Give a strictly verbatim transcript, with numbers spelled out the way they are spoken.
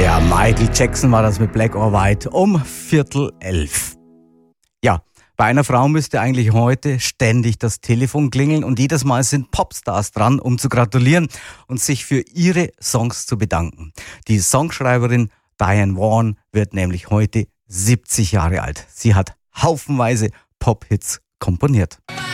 Ja, Michael Jackson war das mit Black or White um Viertel elf. Ja, bei einer Frau müsste eigentlich heute ständig das Telefon klingeln und jedes Mal sind Popstars dran, um zu gratulieren und sich für ihre Songs zu bedanken. Die Songschreiberin Diane Warren wird nämlich heute siebzig Jahre alt. Sie hat haufenweise Pop-Hits komponiert.